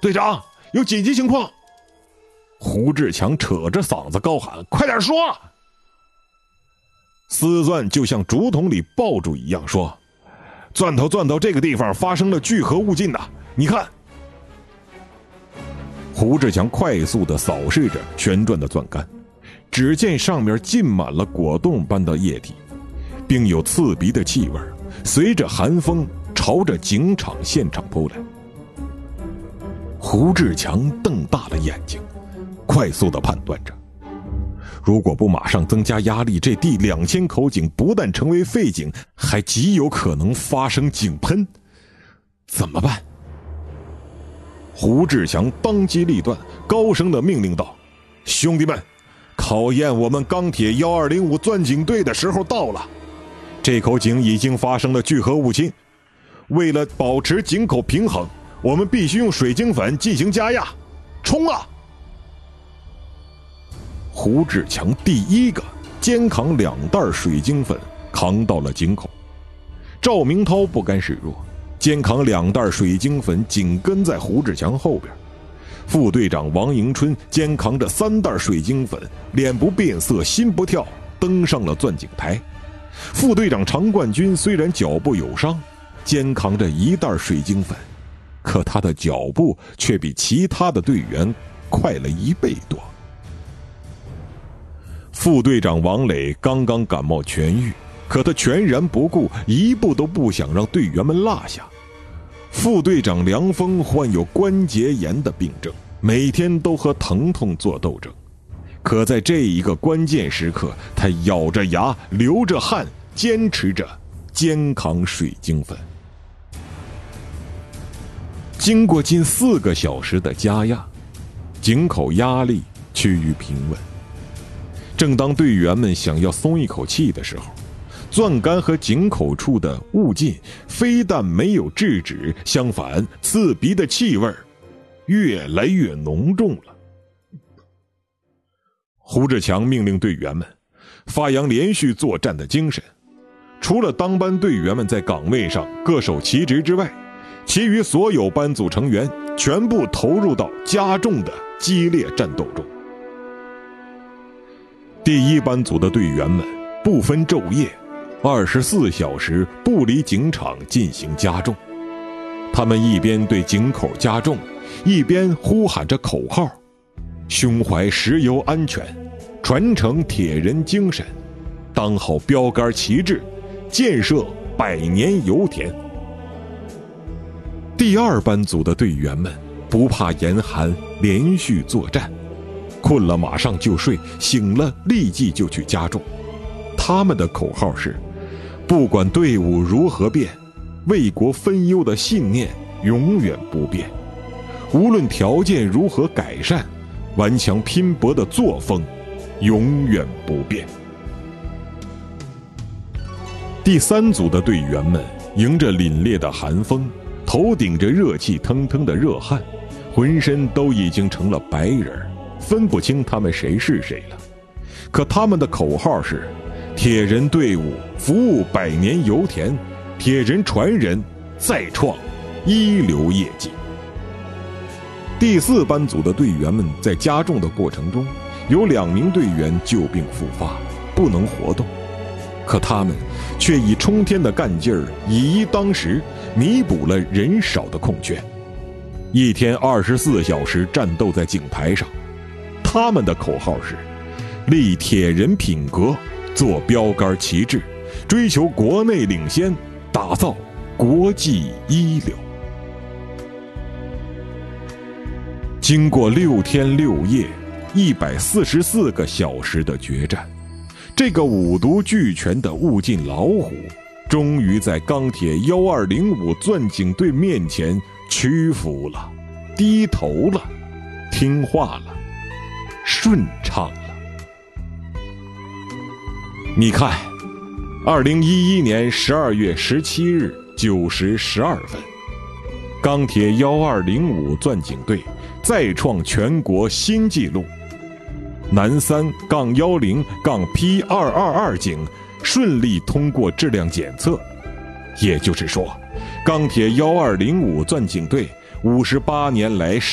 队长，有紧急情况！胡志强扯着嗓子高喊：快点说！司钻就像竹筒里爆竹一样说：钻头，这个地方发生了聚合物进的，你看。胡志强快速地扫视着旋转的钻杆，只见上面浸满了果冻般的液体，并有刺鼻的气味随着寒风朝着警场现场扑来。胡志强瞪大了眼睛，快速地判断着，如果不马上增加压力，这第2000口井不但成为废井，还极有可能发生井喷。怎么办？胡志强当机立断，高声地命令道：兄弟们，考验我们钢铁1205钻井队的时候到了。这口井已经发生了聚合物侵，为了保持井口平衡，我们必须用水晶粉进行加压。冲啊！胡志强第一个肩扛2袋水晶粉扛到了井口，赵明涛不甘示弱，肩扛2袋水晶粉紧跟在胡志强后边。副队长王迎春肩扛着3袋水晶粉，脸不变色心不跳，登上了钻井台。副队长常冠军虽然脚部有伤，肩扛着1袋水晶粉，可他的脚步却比其他的队员快了1倍多。副队长王磊刚刚感冒痊愈，可他全然不顾，一步都不想让队员们落下。副队长梁峰患有关节炎的病症，每天都和疼痛做斗争。可在这一个关键时刻，他咬着牙，流着汗，坚持着肩扛水晶粉。经过近4个小时的加压，井口压力趋于平稳。正当队员们想要松一口气的时候，钻杆和井口处的雾烬非但没有制止，相反，刺鼻的气味越来越浓重了。胡志强命令队员们发扬连续作战的精神，除了当班队员们在岗位上各守其职之外，其余所有班组成员全部投入到加重的激烈战斗中。第1班组的队员们不分昼夜，24小时不离井场进行加重。他们一边对井口加重，一边呼喊着口号：胸怀石油安全，传承铁人精神，当好标杆旗帜，建设100年油田。第2班组的队员们不怕严寒，连续作战，困了马上就睡，醒了立即就去加重。他们的口号是：不管队伍如何变，为国分忧的信念永远不变；无论条件如何改善，顽强拼搏的作风永远不变。第3组的队员们迎着凛冽的寒风，头顶着热气腾腾的热汗，浑身都已经成了白人，分不清他们谁是谁了。可他们的口号是：铁人队伍服务100年油田，铁人传人再创一流业绩。第4班组的队员们在加重的过程中，有2名队员旧病复发，不能活动，可他们却以冲天的干劲儿，以一当十，弥补了人少的空缺。一天24小时战斗在井台上，他们的口号是：立铁人品格，做标杆旗帜，追求国内领先，打造国际一流。经过6天6夜144个小时的决战，这个五毒俱全的物尽老虎终于在钢铁1205钻井队面前屈服了，低头了，听话了，顺畅了。你看，2011年12月17日9时12分，钢铁1205钻井队再创全国新纪录，南3-10-P222 井顺利通过质量检测，也就是说，钢铁1205钻井队58年来